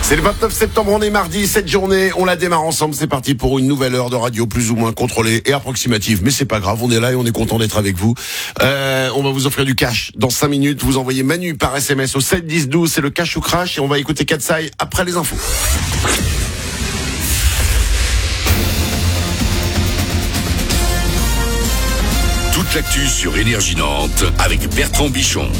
C'est le 29 septembre, on est mardi, cette journée, on la démarre ensemble, c'est parti pour une nouvelle heure de radio plus ou moins contrôlée et approximative, mais c'est pas grave, on est là et on est content d'être avec vous. On va vous offrir du cash dans 5 minutes, vous envoyez Manu par SMS au 7 10 12, c'est le cash ou crash et on va écouter Katsai après les infos. Toute l'actu sur Énergie Nantes avec Bertrand Bichon.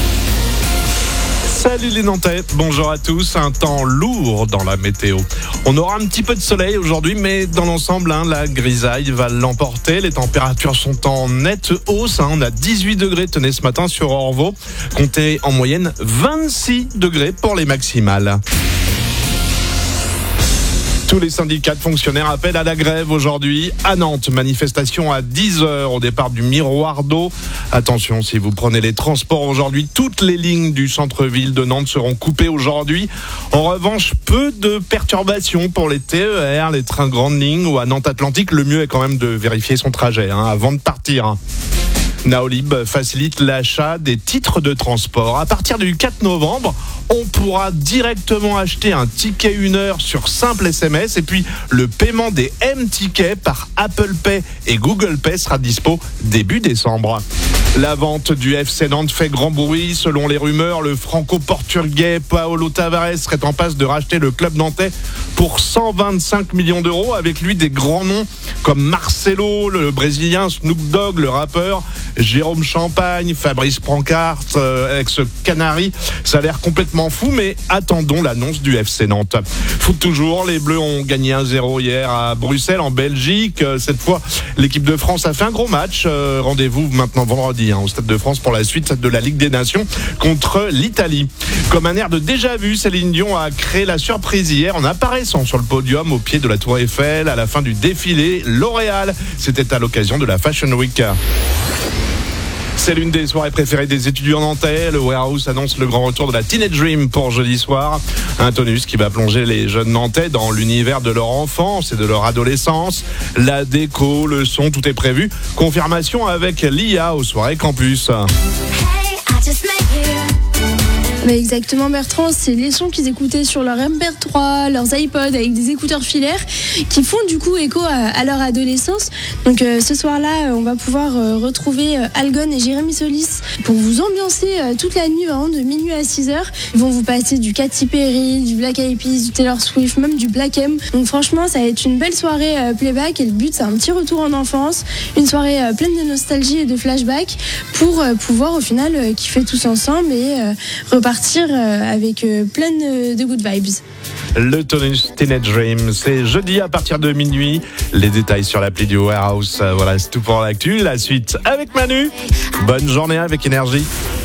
Salut les Nantais, bonjour à tous. Un temps lourd dans la météo. On aura un petit peu de soleil aujourd'hui, mais dans l'ensemble, la grisaille va l'emporter. Les températures sont en nette hausse. On a 18 degrés, tenez, ce matin sur Orvault. Comptez en moyenne 26 degrés pour les maximales. Tous les syndicats de fonctionnaires appellent à la grève aujourd'hui à Nantes. Manifestation à 10h au départ du Miroir d'eau. Attention, si vous prenez les transports aujourd'hui, toutes les lignes du centre-ville de Nantes seront coupées aujourd'hui. En revanche, peu de perturbations pour les TER, les trains grande ligne ou à Nantes Atlantique. Le mieux est quand même de vérifier son trajet avant de partir. Naolib facilite l'achat des titres de transport. À partir du 4 novembre, on pourra directement acheter un ticket 1 heure sur simple SMS et puis le paiement des M-tickets par Apple Pay et Google Pay sera dispo début décembre. La vente du FC Nantes fait grand bruit. Selon les rumeurs, le franco-portugais Paulo Tavares serait en passe de racheter le club nantais pour 125 millions d'euros. Avec lui, des grands noms comme Marcelo, le Brésilien, Snoop Dogg, le rappeur, Jérôme Champagne, Fabrice Prancart, ex-Canary. Ça a l'air complètement fou, mais attendons l'annonce du FC Nantes. Foot toujours, les Bleus ont gagné 1-0 hier à Bruxelles, en Belgique. Cette fois, l'équipe de France a fait un gros match. Rendez-vous maintenant vendredi au Stade de France pour la suite de la Ligue des Nations contre l'Italie. Comme un air de déjà-vu, Céline Dion a créé la surprise hier en apparaissant sur le podium au pied de la Tour Eiffel à la fin du défilé L'Oréal. C'était à l'occasion de la Fashion Week. C'est l'une des soirées préférées des étudiants nantais. Le Warehouse annonce le grand retour de la Teenage Dream pour jeudi soir. Un tonus qui va plonger les jeunes nantais dans l'univers de leur enfance et de leur adolescence. La déco, le son, tout est prévu. Confirmation avec l'IA aux soirées campus. Mais exactement Bertrand, c'est les sons qu'ils écoutaient sur leur MP3, leurs iPods avec des écouteurs filaires qui font du coup écho à leur adolescence. Donc ce soir-là, on va pouvoir retrouver Algon et Jérémy Solis pour vous ambiancer toute la nuit, vraiment de minuit à 6h. Ils vont vous passer du Katy Perry, du Black Eyed Peas, du Taylor Swift, même du Black M. Donc franchement, ça va être une belle soirée playback et le but, c'est un petit retour en enfance, une soirée pleine de nostalgie et de flashback pour pouvoir au final kiffer tous ensemble et repartir avec plein de good vibes. Le tonus Teenage Dream, c'est jeudi à partir de minuit. Les détails sur l'appli du Warehouse. Voilà, c'est tout pour l'actu. La suite avec Manu. Bonne journée avec Énergie.